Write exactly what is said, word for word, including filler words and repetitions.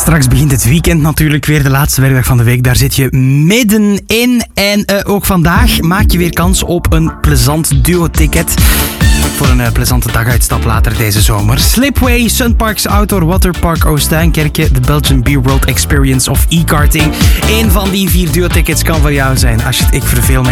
Straks begint het weekend natuurlijk weer, de laatste werkdag van de week. Daar zit je middenin. En uh, ook vandaag maak je weer kans op een plezant duo-ticket voor een uh, plezante daguitstap later deze zomer. Slipway, Sunparks Outdoor Waterpark Oostuinkerke, de Belgian Beer World Experience of e-karting. Eén van die vier duo-tickets kan voor jou zijn als je het ik verveel